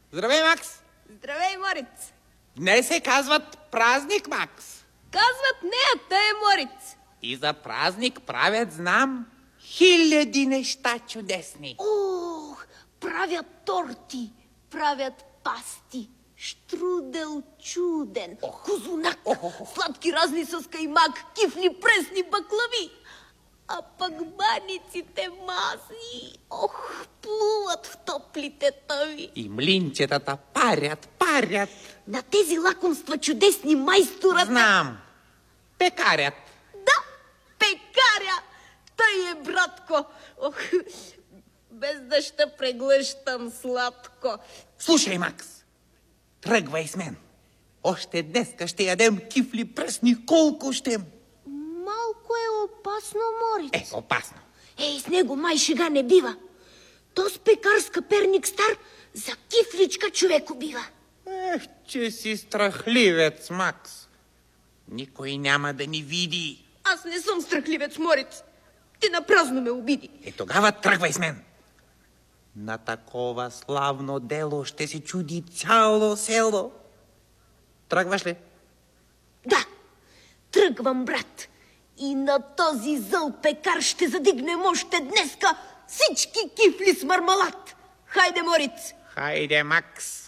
Здравей, Макс! Здравей, Мориц! Днес се казват празник, Макс. Казват не, а тъй е Мориц. И за празник правят, знам, хиляди неща чудесни. Ох, правят торти, правят пасти, штрудел чуден, козунак, сладки разни с каймак, кифли, пресни, баклави. А пък баниците масни, ох, плуват в топлите тъви. И млинчетата парят. На тези лакомства чудесни майсторът... Знам, пекарят. Да, пекаря! Тъй е, братко! Ох, без да ще преглъщам сладко. Слушай, Макс, тръгвай с мен. Още днеска ще ядем кифли пресни, колко щем. Малко е опасно, Мориц. Опасно. Ей, с него май шега не бива. То с пекарска перник стар за кифличка човек убива. Че си страхливец, Макс. Никой няма да ни види. Аз не съм страхливец, Мориц. Ти напразно ме обиди. Тогава тръгвай с мен. На такова славно дело ще се чуди цяло село. Тръгваш ли? Да, тръгвам, брат. И на този зъл пекар ще задигнем още днеска всички кифли с мармалат. Хайде, Мориц! Хайде, Макс!